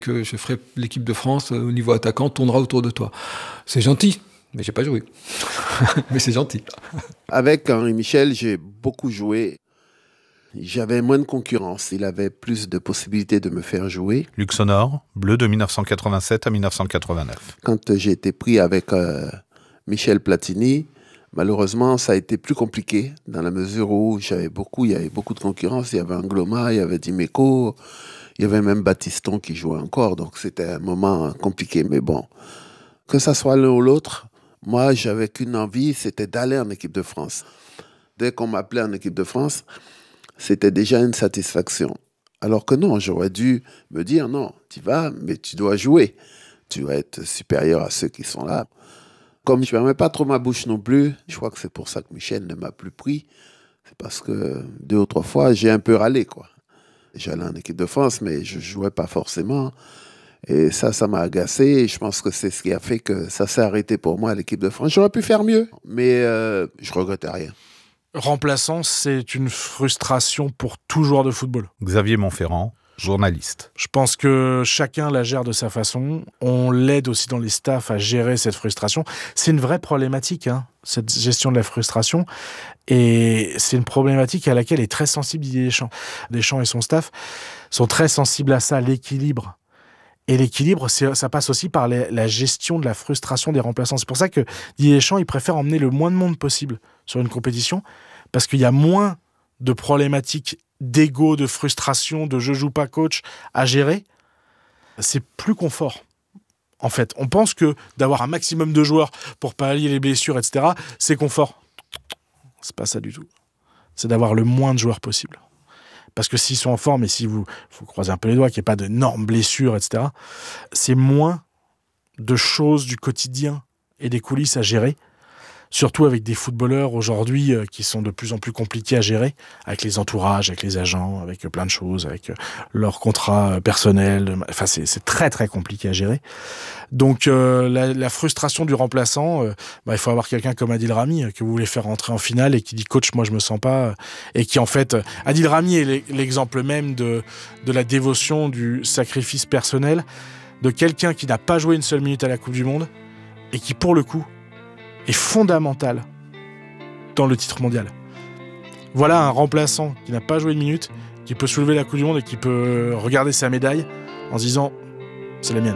que je ferai l'équipe de France au niveau attaquant tournera autour de toi. C'est gentil, mais j'ai pas joué. Mais c'est gentil. Avec Henri Michel, j'ai beaucoup joué. J'avais moins de concurrence. Il avait plus de possibilités de me faire jouer. Luxonor, bleu de 1987 à 1989. Quand j'ai été pris avec Michel Platini, malheureusement, ça a été plus compliqué dans la mesure où il y avait beaucoup de concurrence. Il y avait Angloma, il y avait Dimeco, il y avait même Battiston qui jouait encore. Donc c'était un moment compliqué. Mais bon, que ça soit l'un ou l'autre, moi, j'avais qu'une envie, c'était d'aller en équipe de France. Dès qu'on m'appelait en équipe de France, c'était déjà une satisfaction. Alors que non, j'aurais dû me dire non, tu vas, mais tu dois jouer. Tu dois être supérieur à ceux qui sont là. Comme je ne fermais pas trop ma bouche non plus, je crois que c'est pour ça que Michel ne m'a plus pris. C'est parce que 2 ou 3 fois, j'ai un peu râlé, quoi. J'allais en équipe de France, mais je ne jouais pas forcément. Et ça m'a agacé. Et je pense que c'est ce qui a fait que ça s'est arrêté pour moi à l'équipe de France. J'aurais pu faire mieux, mais je ne regrettais rien. Remplaçant, c'est une frustration pour tout joueur de football. Xavier Montferrand, journaliste. Je pense que chacun la gère de sa façon. On l'aide aussi dans les staffs à gérer cette frustration. C'est une vraie problématique, cette gestion de la frustration. Et c'est une problématique à laquelle est très sensible Didier Deschamps. Deschamps et son staff sont très sensibles à ça, l'équilibre. Et l'équilibre, ça passe aussi par la gestion de la frustration des remplaçants. C'est pour ça que Didier Deschamps, il préfère emmener le moins de monde possible sur une compétition, parce qu'il y a moins de problématiques d'ego, de frustration, de je joue pas coach à gérer. C'est plus confort. En fait, on pense que d'avoir un maximum de joueurs pour pallier les blessures, etc., c'est confort. C'est pas ça du tout. C'est d'avoir le moins de joueurs possible. Parce que s'ils sont en forme et si vous croisez un peu les doigts, qu'il n'y ait pas d'énormes blessures, etc., c'est moins de choses du quotidien et des coulisses à gérer. Surtout avec des footballeurs aujourd'hui qui sont de plus en plus compliqués à gérer, avec les entourages, avec les agents, avec plein de choses, avec leurs contrats personnels. Enfin, c'est très très compliqué à gérer. Donc la frustration du remplaçant, il faut avoir quelqu'un comme Adil Rami que vous voulez faire rentrer en finale et qui dit coach, moi je me sens pas, et qui en fait, Adil Rami est l'exemple même de la dévotion, du sacrifice personnel de quelqu'un qui n'a pas joué une seule minute à la Coupe du Monde et qui pour le coup est fondamental dans le titre mondial. Voilà un remplaçant qui n'a pas joué une minute, qui peut soulever la Coupe du Monde et qui peut regarder sa médaille en se disant « c'est la mienne ».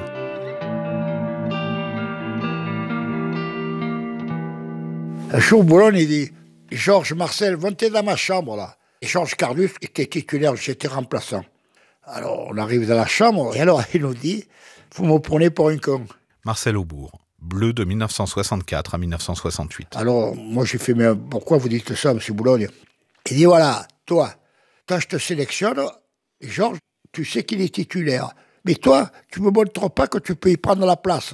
Un jour, Boulogne, il dit « Georges, Marcel, montez dans ma chambre, là ». Et Georges Cardus était titulaire, j'étais remplaçant. Alors, on arrive dans la chambre, et alors, il nous dit « Vous me prenez pour un con ». Marcel Aubourg, bleu de 1964 à 1968. Alors, moi, j'ai fait « Mais pourquoi vous dites ça, M. Boulogne ?» Il dit « Voilà, toi, quand je te sélectionne, Georges, tu sais qu'il est titulaire. Mais toi, tu ne me montres pas que tu peux y prendre la place.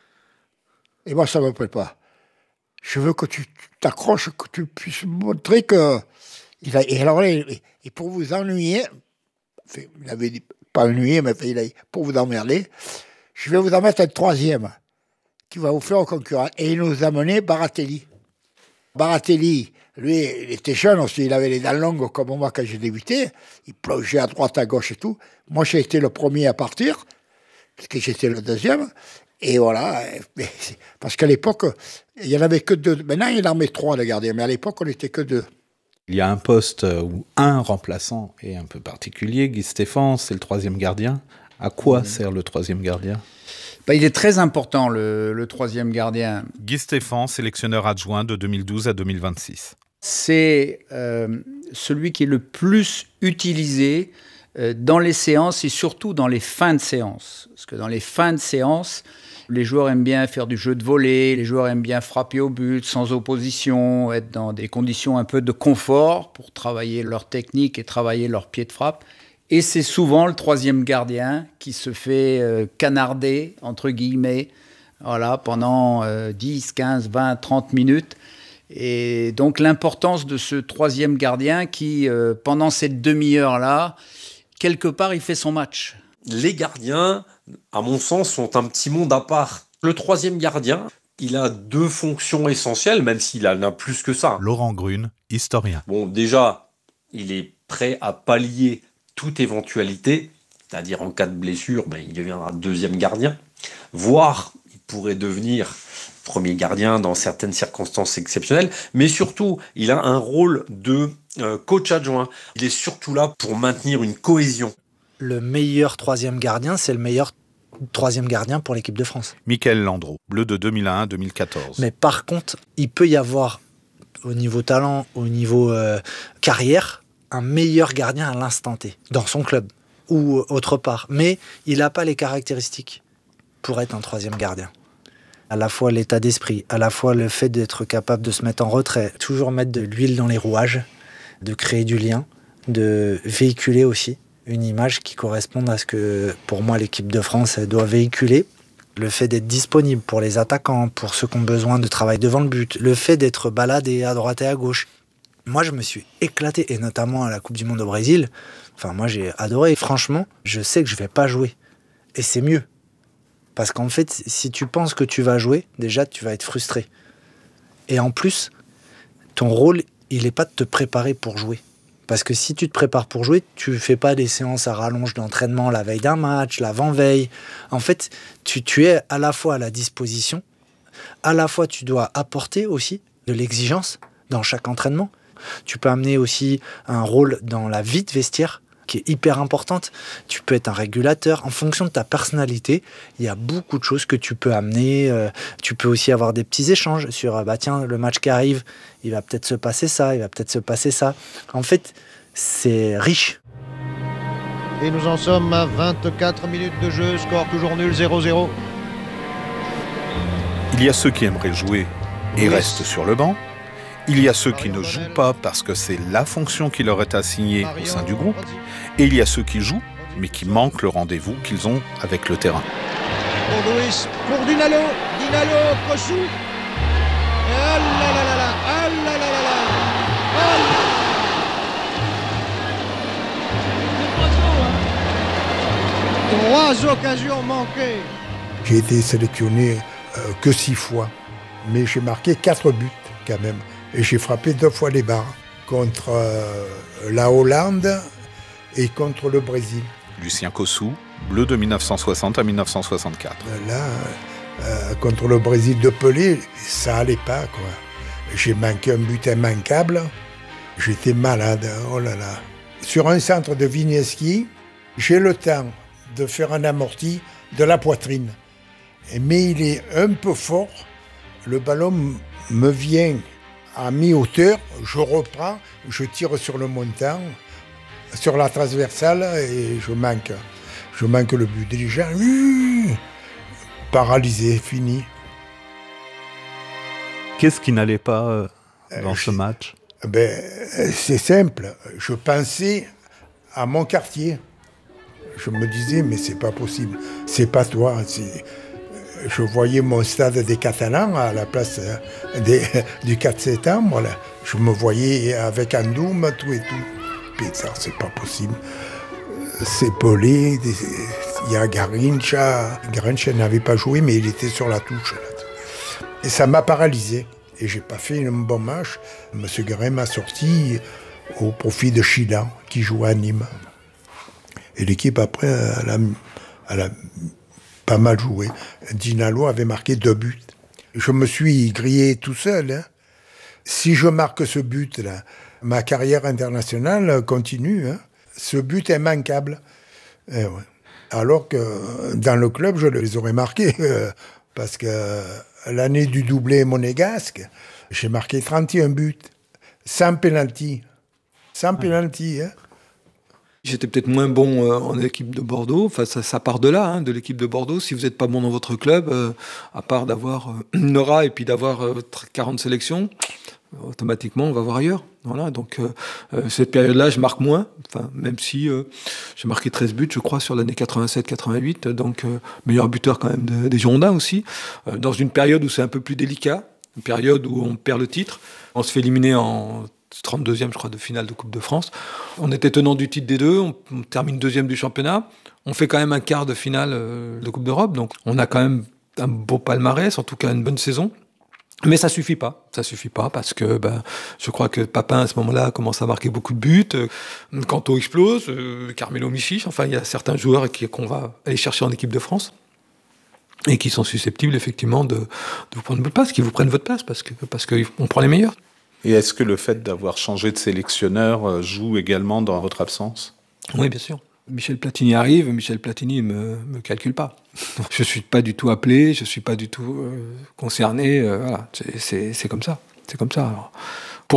Et moi, ça ne me plaît pas. Je veux que tu t'accroches, que tu puisses montrer que... » Et alors là, et pour vous ennuyer, enfin, il n'avait pas ennuyé, mais pour vous emmerder, je vais vous en mettre un troisième qui va vous faire concurrent. Et il nous a mené Baratelli. Baratelli, lui, il était jeune aussi, il avait les dents longues comme moi quand j'ai débuté. Il plongeait à droite, à gauche et tout. Moi, j'ai été le premier à partir, parce que j'étais le deuxième. Et voilà, parce qu'à l'époque, il n'y en avait que 2. Maintenant, il en met 3 de gardiens, mais à l'époque, on n'était que 2. Il y a un poste où un remplaçant est un peu particulier. Guy Stéphane, c'est le 3e gardien. À quoi sert le 3e gardien ? Il est très important, le 3e gardien. Guy Stéphane, sélectionneur adjoint de 2012 à 2026. C'est celui qui est le plus utilisé dans les séances et surtout dans les fins de séance. Parce que dans les fins de séance, les joueurs aiment bien faire du jeu de volée, les joueurs aiment bien frapper au but sans opposition, être dans des conditions un peu de confort pour travailler leur technique et travailler leur pied de frappe. Et c'est souvent le 3e gardien qui se fait canarder, entre guillemets, voilà, pendant 10, 15, 20, 30 minutes. Et donc l'importance de ce 3e gardien qui, pendant cette demi-heure-là, quelque part, il fait son match. Les gardiens, à mon sens, sont un petit monde à part. Le 3e gardien, il a 2 fonctions essentielles, même s'il en a plus que ça. Laurent Grune, historien. Bon, déjà, il est prêt à pallier toute éventualité c'est-à-dire en cas de blessure, il deviendra deuxième gardien, voire il pourrait devenir premier gardien dans certaines circonstances exceptionnelles, mais surtout, il a un rôle de coach adjoint. Il est surtout là pour maintenir une cohésion. Le meilleur troisième gardien, c'est le meilleur troisième gardien pour l'équipe de France. Michael Landreau, bleu de 2001 à 2014. Mais par contre, il peut y avoir, au niveau talent, au niveau carrière, un meilleur gardien à l'instant T, dans son club ou autre part. Mais il n'a pas les caractéristiques pour être un troisième gardien. À la fois l'état d'esprit, à la fois le fait d'être capable de se mettre en retrait, toujours mettre de l'huile dans les rouages, de créer du lien, de véhiculer aussi une image qui corresponde à ce que, pour moi, l'équipe de France doit véhiculer. Le fait d'être disponible pour les attaquants, pour ceux qui ont besoin de travail devant le but, le fait d'être baladé à droite et à gauche. Moi, je me suis éclaté, et notamment à la Coupe du Monde au Brésil. Enfin, moi, j'ai adoré. Franchement, je sais que je ne vais pas jouer. Et c'est mieux. Parce qu'en fait, si tu penses que tu vas jouer, déjà, tu vas être frustré. Et en plus, ton rôle, il n'est pas de te préparer pour jouer. Parce que si tu te prépares pour jouer, tu ne fais pas des séances à rallonge d'entraînement la veille d'un match, l'avant-veille. En fait, tu es à la fois à la disposition, à la fois tu dois apporter aussi de l'exigence dans chaque entraînement. Tu peux amener aussi un rôle dans la vie de vestiaire, qui est hyper importante. Tu peux être un régulateur. En fonction de ta personnalité, il y a beaucoup de choses que tu peux amener. Tu peux aussi avoir des petits échanges sur tiens, le match qui arrive, il va peut-être se passer ça, il va peut-être se passer ça. En fait, c'est riche. Et nous en sommes à 24 minutes de jeu, score toujours nul, 0-0. Il y a ceux qui aimeraient jouer et restent sur le banc. Il y a ceux qui ne jouent pas parce que c'est la fonction qui leur est assignée au sein du groupe. Et il y a ceux qui jouent, mais qui manquent le rendez-vous qu'ils ont avec le terrain. Pour Louis, pour Dinalo, Kochou. Et ah là là là là, ah là là là là, ah là. 3 occasions manquées. J'ai été sélectionné que 6 fois, mais j'ai marqué 4 buts quand même. Et j'ai frappé 2 fois les barres, contre la Hollande et contre le Brésil. Lucien Kossou, bleu de 1960 à 1964. Là, contre le Brésil de Pelé, ça allait pas, quoi. J'ai manqué un but immanquable. J'étais malade, oh là là. Sur un centre de Vigneski, j'ai le temps de faire un amorti de la poitrine. Mais il est un peu fort. Le ballon me vient à mi-hauteur, je reprends, je tire sur le montant, sur la transversale et je manque le but. Déjà, paralysé, fini. Qu'est-ce qui n'allait pas dans ce match ? C'est simple, je pensais à mon quartier. Je me disais, mais c'est pas possible, c'est pas toi, Je voyais mon stade des Catalans à la place du 4 septembre. Là. Je me voyais avec Andoum, tout et tout. Putain, c'est pas possible. C'est Pelé, il y a Garrincha. Garrincha n'avait pas joué, mais il était sur la touche. Là. Et ça m'a paralysé. Et j'ai pas fait un bon match. Monsieur Guérin m'a sorti au profit de Chilan, qui joue à Nîmes. Et l'équipe, après, elle a pas mal joué. Dinalo avait marqué 2 buts. Je me suis grillé tout seul. Hein. Si je marque ce but-là, ma carrière internationale continue. Hein. Ce but est immanquable. Ouais. Alors que dans le club, je les aurais marqués. Parce que l'année du doublé monégasque, j'ai marqué 31 buts. Sans pénalty. Sans pénalty, hein. J'étais peut-être moins bon en équipe de Bordeaux. Enfin, ça part de là, hein, de l'équipe de Bordeaux. Si vous n'êtes pas bon dans votre club, à part d'avoir une aura et puis d'avoir 40 sélections, automatiquement, on va voir ailleurs. Voilà, donc cette période-là, je marque moins. Enfin, même si j'ai marqué 13 buts, je crois, sur l'année 87-88. Donc, meilleur buteur quand même des Girondins aussi. Dans une période où c'est un peu plus délicat, une période où on perd le titre. On se fait éliminer en 32e, je crois, de finale de Coupe de France. On était tenant du titre des deux, on termine 2e du championnat. On fait quand même un quart de finale de Coupe d'Europe, donc on a quand même un beau palmarès, en tout cas une bonne saison. Mais ça suffit pas parce que je crois que Papin à ce moment-là commence à marquer beaucoup de buts, Canto explose, Carmelo Michich, enfin il y a certains joueurs qu'on va aller chercher en équipe de France et qui sont susceptibles effectivement de vous prendre votre place, qui vous prennent votre place parce qu'on prend les meilleurs. Et est-ce que le fait d'avoir changé de sélectionneur joue également dans votre absence ? Oui, bien sûr. Michel Platini arrive, Michel Platini ne me calcule pas. Je ne suis pas du tout appelé, je ne suis pas du tout concerné. Voilà, c'est comme ça. C'est comme ça. Alors, pourquoi ?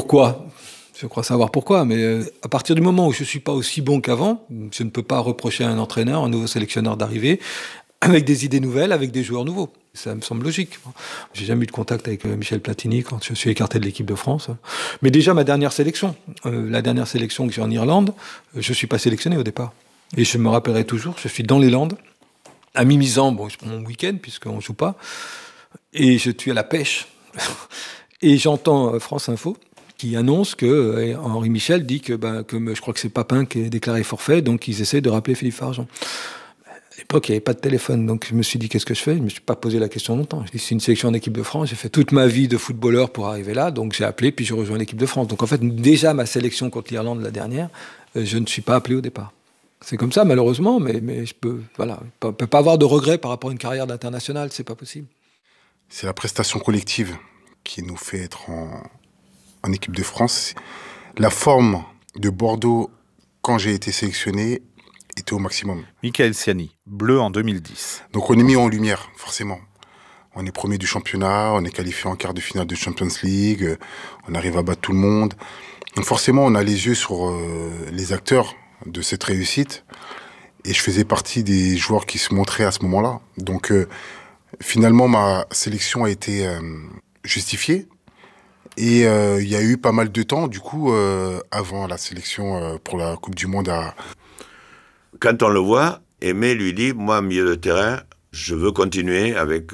Je crois savoir pourquoi, mais à partir du moment où je ne suis pas aussi bon qu'avant, je ne peux pas reprocher à un entraîneur, un nouveau sélectionneur d'arriver avec des idées nouvelles, avec des joueurs nouveaux. Ça me semble logique. J'ai jamais eu de contact avec Michel Platini quand je suis écarté de l'équipe de France. Mais déjà, ma dernière sélection, la dernière sélection que j'ai en Irlande, je ne suis pas sélectionné au départ. Et je me rappellerai toujours, je suis dans les Landes, à Mimizan, bon, je prends mon week-end puisqu'on ne joue pas, et je suis à la pêche. Et j'entends France Info qui annonce que Henri Michel dit que je crois que c'est Papin qui est déclaré forfait, donc ils essaient de rappeler Philippe Farjean. À l'époque, il n'y avait pas de téléphone, donc je me suis dit qu'est-ce que je fais ? Je ne me suis pas posé la question longtemps. C'est une sélection en équipe de France, j'ai fait toute ma vie de footballeur pour arriver là, donc j'ai appelé, puis je rejoins l'équipe de France. Donc en fait, déjà ma sélection contre l'Irlande, la dernière, je ne suis pas appelé au départ. C'est comme ça, malheureusement, mais je peux, voilà, je peux pas avoir de regrets par rapport à une carrière d'international, c'est pas possible. C'est la prestation collective qui nous fait être en équipe de France. La forme de Bordeaux, quand j'ai été sélectionné, était au maximum. Michael Siani, bleu en 2010. Donc on est mis en lumière, forcément. On est premier du championnat, on est qualifié en quart de finale de Champions League, on arrive à battre tout le monde. Donc forcément, on a les yeux sur les acteurs de cette réussite, et je faisais partie des joueurs qui se montraient à ce moment-là. Donc finalement ma sélection a été justifiée, et il y a eu pas mal de temps du coup avant la sélection pour la Coupe du Monde à... Quand on le voit, Aimé lui dit, moi milieu de terrain, je veux continuer avec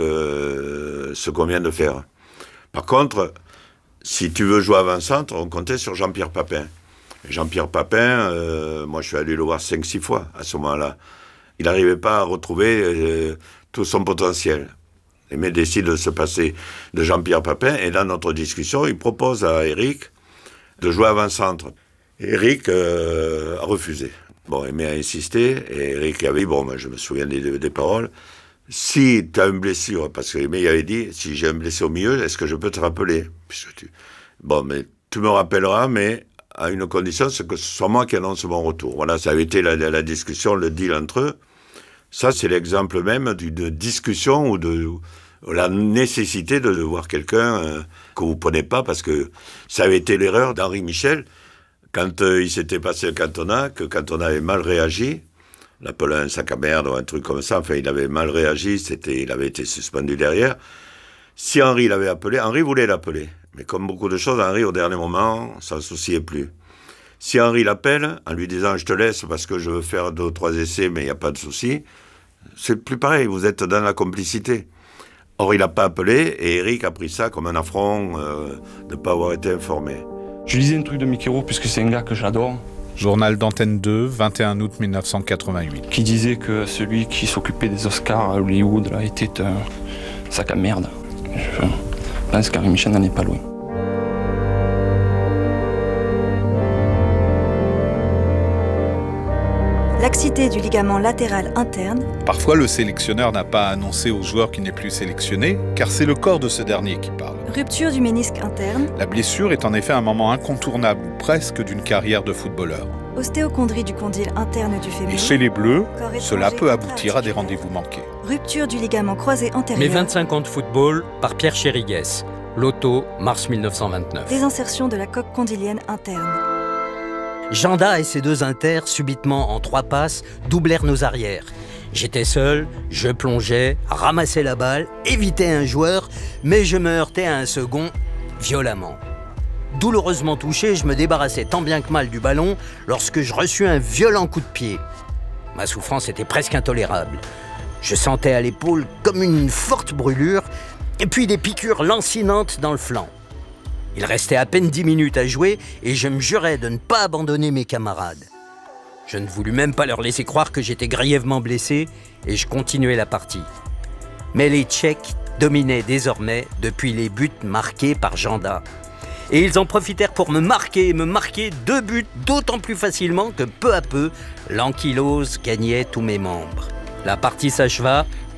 ce qu'on vient de faire. Par contre, si tu veux jouer avant-centre, on comptait sur Jean-Pierre Papin. Jean-Pierre Papin, moi je suis allé le voir 5-6 fois à ce moment-là. Il n'arrivait pas à retrouver tout son potentiel. Aimé décide de se passer de Jean-Pierre Papin, et dans notre discussion, il propose à Eric de jouer avant-centre. Eric a refusé. Bon, Aimé a insisté, et Eric avait dit, je me souviens des paroles, si tu as une blessure, parce qu'Aimé avait dit, si j'ai un blessé au milieu, est-ce que je peux te rappeler ? Mais tu me rappelleras, mais à une condition, c'est que ce soit moi qui annonce mon retour. Voilà, ça avait été la discussion, le deal entre eux. Ça, c'est l'exemple même d'une discussion ou de la nécessité de voir quelqu'un que vous ne prenez pas, parce que ça avait été l'erreur d'Henri Michel quand il s'était passé le Cantona, que quand on avait mal réagi, l'appelant un sac à merde ou un truc comme ça, enfin, il avait mal réagi, il avait été suspendu derrière. Si Henri l'avait appelé, Henri voulait l'appeler. Mais comme beaucoup de choses, Henri, au dernier moment, s'en souciait plus. Si Henri l'appelle, en lui disant « je te laisse parce que je veux faire 2 ou 3 essais, mais il n'y a pas de souci », c'est plus pareil, vous êtes dans la complicité. Or, il n'a pas appelé, et Eric a pris ça comme un affront de ne pas avoir été informé. Je lisais un truc de Mickey Rourke, puisque c'est un gars que j'adore. Journal d'Antenne 2, 21 août 1988. Qui disait que celui qui s'occupait des Oscars à Hollywood là, était un sac à merde. Je pense qu'Henri Michel n'en est pas loin. Laxité du ligament latéral interne. Parfois, le sélectionneur n'a pas annoncé au joueur qui n'est plus sélectionné, car c'est le corps de ce dernier qui parle. Rupture du ménisque interne. La blessure est en effet un moment incontournable, ou presque, d'une carrière de footballeur. Ostéochondrie du condyle interne du fémur. Et chez les Bleus, cela peut aboutir à des rendez-vous manqués. Rupture du ligament croisé antérieur. Mes 25 ans de football par Pierre Chérigues. Loto, mars 1929. Désinsertion de la coque condylienne interne. Janda et ses 2 inters, subitement en 3 passes, doublèrent nos arrières. J'étais seul, je plongeais, ramassais la balle, évitais un joueur, mais je me heurtais à un second, violemment. Douloureusement touché, je me débarrassais tant bien que mal du ballon lorsque je reçus un violent coup de pied. Ma souffrance était presque intolérable. Je sentais à l'épaule comme une forte brûlure, et puis des piqûres lancinantes dans le flanc. Il restait à peine 10 minutes à jouer et je me jurais de ne pas abandonner mes camarades. Je ne voulus même pas leur laisser croire que j'étais grièvement blessé et je continuais la partie. Mais les Tchèques dominaient désormais depuis les buts marqués par Janda. Et ils en profitèrent pour me marquer 2 buts d'autant plus facilement que peu à peu, l'ankylose gagnait tous mes membres. La partie s'acheva